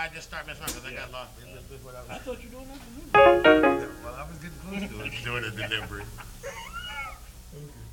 why I just started messing around because I got lost. This is what I I was thought you were doing that delivery. well, I was getting close to it. Doing a delivery. Okay.